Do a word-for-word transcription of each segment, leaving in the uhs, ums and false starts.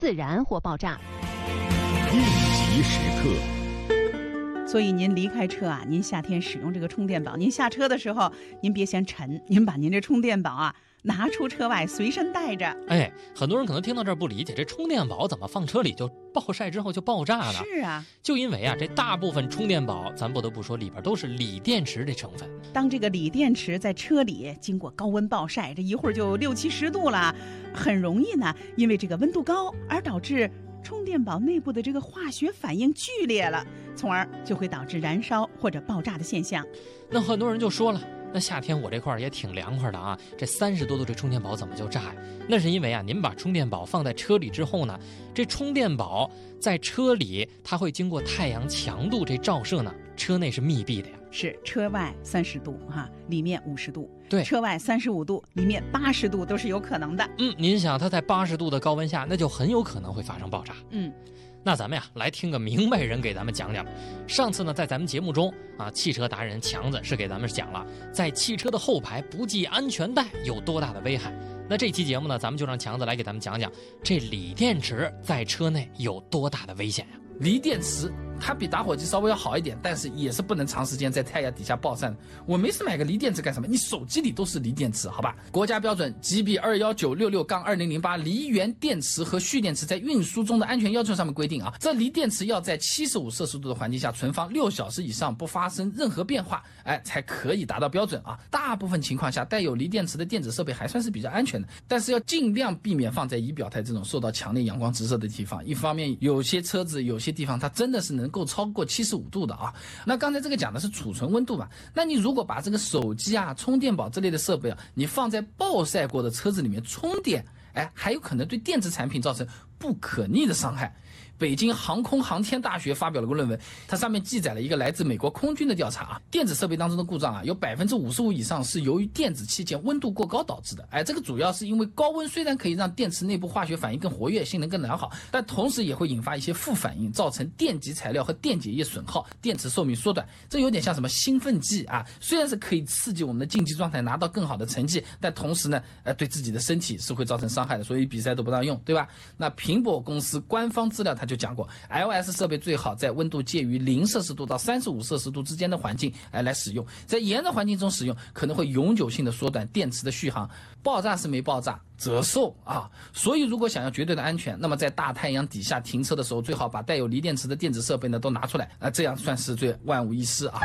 自燃或爆炸。 应急时刻。 所以您离开车啊，您夏天使用这个充电宝，您下车的时候您别嫌沉，您把您这充电宝啊拿出车外随身带着。 哎，很多人可能听到这儿不理解，这充电宝怎么放车里就暴晒之后就爆炸呢？ 是啊， 就因为啊，这大部分充电宝，咱不得不说里边都是锂电池这成分。 当这个锂电池在车里经过高温暴晒，这一会儿就六七十度了，很容易呢，因为这个温度高而导致充电宝内部的这个化学反应剧烈了，从而就会导致燃烧或者爆炸的现象。 那很多人就说了，那夏天我这块也挺凉快的啊，这三十多度这充电宝怎么就炸呀？那是因为啊，您把充电宝放在车里之后呢，这充电宝在车里它会经过太阳强度这照射呢，车内是密闭的呀。 是车外三十度哈、啊，里面五十度。 对， 车外三十五度，里面八十度都是有可能的。 嗯，您想它在八十度的高温下，那就很有可能会发生爆炸。 嗯。 那咱们呀，来听个明白人给咱们讲讲。上次呢，在咱们节目中啊，汽车达人强子是给咱们讲了，在汽车的后排不系安全带有多大的危害。那这期节目呢，咱们就让强子来给咱们讲讲，这锂电池在车内有多大的危险呀？ 锂电池它比打火机稍微要好一点，但是也是不能长时间在太阳底下暴晒的。我没事买个锂电池干什么？你手机里都是锂电池，好吧？国家标准 G B 二一九六六二零零八锂源电池和蓄电池在运输中的安全要求上面规定啊，这锂电池要在七十五摄氏度的环境下存放六小时以上，不发生任何变化，哎，才可以达到标准啊。大部分情况下，带有锂电池的电子设备还算是比较安全的，但是要尽量避免放在仪表台这种受到强烈阳光直射的地方。一方面，有些车子有些地方它真的是能够超过七十五度的啊。那刚才这个讲的是储存温度嘛，那你如果把这个手机啊、充电宝之类的设备啊，你放在暴晒过的车子里面充电，哎，还有可能对电子产品造成不可逆的伤害。北京航空航天大学发表了个论文，它上面记载了一个来自美国空军的调查啊，电子设备当中的故障啊，有百分之五十五以上是由于电子器件温度过高导致的。哎，这个主要是因为高温虽然可以让电池内部化学反应更活跃，性能更良好，但同时也会引发一些副反应，造成电极材料和电解液损耗，电池寿命缩短。这有点像什么兴奋剂啊，虽然是可以刺激我们的竞技状态，拿到更好的成绩，但同时呢，呃，对自己的身体是会造成伤害的，所以比赛都不让用，对吧？那苹果公司官方资料它就讲过 ，iOS 设备最好在温度介于零摄氏度到三十五摄氏度之间的环境哎来使用，在炎热环境中使用可能会永久性的缩短电池的续航，爆炸是没爆炸，折寿啊！所以如果想要绝对的安全，那么在大太阳底下停车的时候，最好把带有锂电池的电子设备呢都拿出来啊，这样算是最万无一失啊。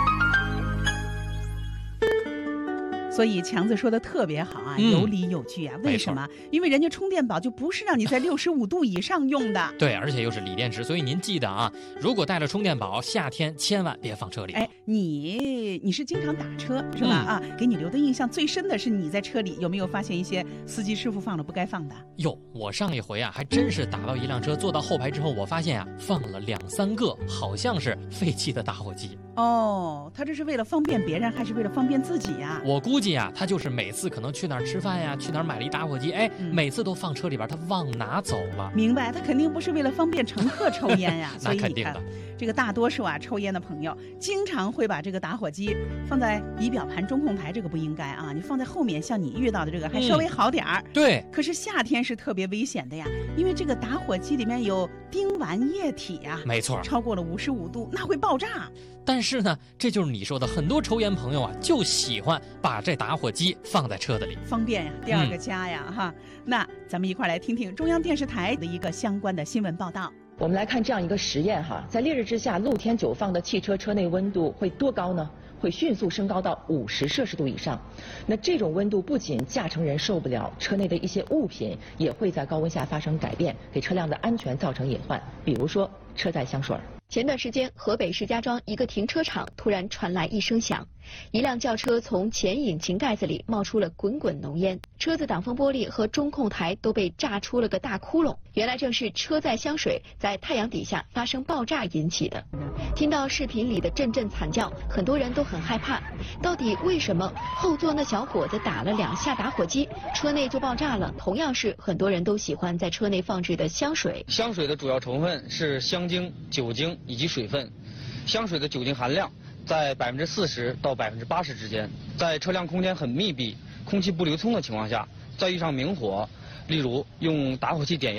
所以强子说的特别好啊，有理有据啊。为什么？因为人家充电宝就不是让你在六十五度以上用的。 对，而且又是锂电池，所以您记得啊，如果带了充电宝，夏天千万别放车里。 哎，你你是经常打车是吧？嗯、啊，给你留的印象最深的是你在车里有没有发现一些司机师傅放了不该放的？ 哟，我上一回啊，还真是打到一辆车，坐到后排之后，我发现啊，放了两三个，好像是废弃的打火机。 哦，他这是为了方便别人，还是为了方便自己呀？ 我估计啊，他就是每次可能去哪儿吃饭呀，去哪儿买了一打火机，哎，嗯、每次都放车里边，他忘拿走了。 明白，他肯定不是为了方便乘客抽烟呀。 那肯定的。 所以这个大多数啊，抽烟的朋友经常会把这个打火机放在仪表盘中控台，这个不应该啊，你放在后面，像你遇到的这个还稍微好点儿。 嗯、对。 可是夏天是特别危险的呀，因为这个打火机里面有丁烷液体呀。 没错。 超过了五十五度，那会爆炸。 但是呢，这就是你说的，很多抽烟朋友啊，就喜欢把这打火机放在车子里， 方便呀，第二个家呀，嗯、哈。那咱们一块来听听中央电视台的一个相关的新闻报道。 我们来看这样一个实验哈，在烈日之下，露天久放的汽车车内温度会多高呢？会迅速升高到五十摄氏度以上。那这种温度不仅驾乘人受不了，车内的一些物品也会在高温下发生改变，给车辆的安全造成隐患。比如说车载香水。 前段时间，河北石家庄一个停车场突然传来一声响，一辆轿车从前引擎盖子里冒出了滚滚浓烟，车子挡风玻璃和中控台都被炸出了个大窟窿。原来正是车载香水在太阳底下发生爆炸引起的。听到视频里的阵阵惨叫，很多人都很害怕。到底为什么后座那小伙子打了两下打火机，车内就爆炸了？同样是很多人都喜欢在车内放置的香水。 香水的主要成分是香精、酒精以及水分。香水的酒精含量在百分之四十到百分之八十之间，在车辆空间很密闭、空气不流通的情况下，再遇上明火，例如用打火机点烟，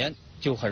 就很